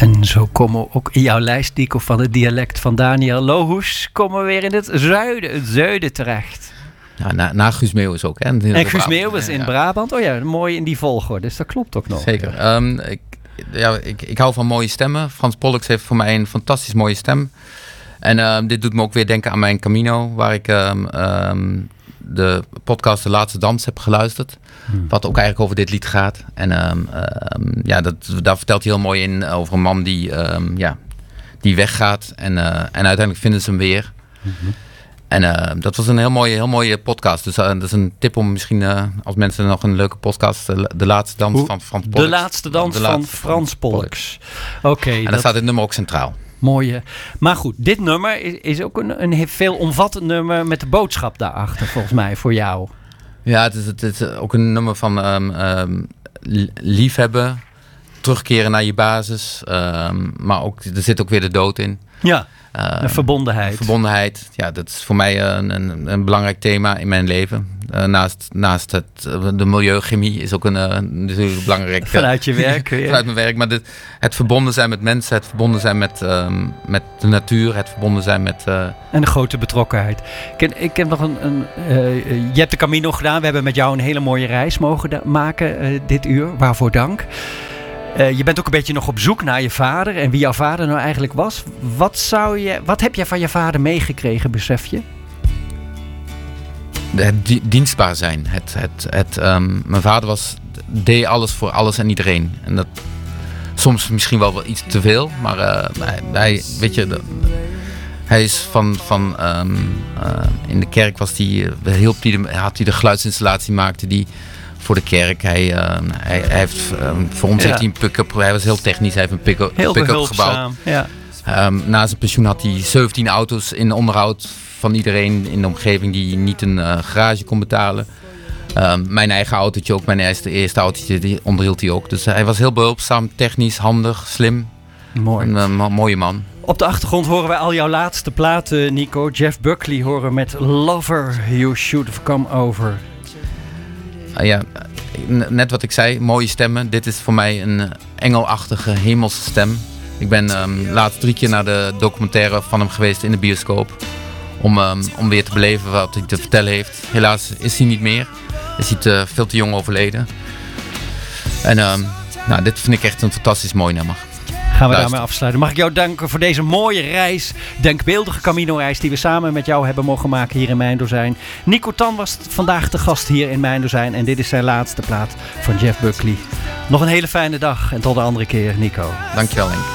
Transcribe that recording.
En zo komen we ook in jouw lijst, Nico, van het dialect van Daniel Lohuus, komen we weer in het zuiden terecht. Ja, na Guus Meeuwis ook. Hè? En Guus Meeuwis in Brabant. Oh ja, mooi in die volgorde. Dus dat klopt ook nog. Zeker. Ik hou van mooie stemmen. Frans Pollux heeft voor mij een fantastisch mooie stem. En dit doet me ook weer denken aan mijn Camino, waar ik de podcast De Laatste Dans heb geluisterd. Wat ook eigenlijk over dit lied gaat. En daar vertelt hij heel mooi in over een man die weggaat. En uiteindelijk vinden ze hem weer. Mm-hmm. En dat was een heel mooie podcast. Dus dat is een tip om misschien als mensen nog een leuke podcast... De Laatste Dans van Frans Pollux. De Laatste Dans van Frans Pollux. Oké. En dan staat dit nummer ook centraal. Mooie. Maar goed, dit nummer is ook een veelomvattend nummer met de boodschap daarachter, volgens mij, voor jou. Ja, het is ook een nummer van liefhebben, terugkeren naar je basis. Maar ook, er zit ook weer de dood in. Ja, een verbondenheid. Verbondenheid, ja, dat is voor mij een belangrijk thema in mijn leven. Naast de milieuchemie is ook natuurlijk belangrijk. Vanuit je werk. Vanuit mijn werk, maar het verbonden zijn met mensen, het verbonden zijn met de natuur, het verbonden zijn met... En de grote betrokkenheid. Ik heb nog je hebt de Camino gedaan, we hebben met jou een hele mooie reis mogen maken dit uur, waarvoor dank. Je bent ook een beetje nog op zoek naar je vader en wie jouw vader nou eigenlijk was. Wat heb jij van je vader meegekregen, besef je? Het dienstbaar zijn. Mijn vader deed alles voor alles en iedereen. En dat soms misschien wel iets te veel, maar hij, weet je, hij is in de kerk had hij de geluidsinstallatie maakte die voor de kerk. Hij heeft voor ons heeft hij een pick-up. Hij was heel technisch. Hij heeft een pick-up gebouwd. Ja. Na zijn pensioen had hij 17 auto's in onderhoud van iedereen in de omgeving die niet een garage kon betalen. Mijn eigen autootje ook. Mijn eerste autootje die onderhield hij ook. Dus hij was heel behulpzaam, technisch, handig, slim. Mooi. Een mooie man. Op de achtergrond horen wij al jouw laatste platen, Nico. Jeff Buckley horen met Lover You Should Have Come Over. Ja, net wat ik zei, mooie stemmen. Dit is voor mij een engelachtige hemelse stem. Ik ben laatst 3 keer naar de documentaire van hem geweest in de bioscoop. Om weer te beleven wat hij te vertellen heeft. Helaas is hij niet meer. Is hij veel te jong overleden. En dit vind ik echt een fantastisch mooi nummer. Gaan we daarmee afsluiten. Mag ik jou danken voor deze mooie reis, denkbeeldige Camino-reis die we samen met jou hebben mogen maken hier in Mijndozijn. Nico Tan was vandaag de gast hier in Mijndozijn en dit is zijn laatste plaat van Jeff Buckley. Nog een hele fijne dag en tot de andere keer, Nico. Dankjewel, Henk.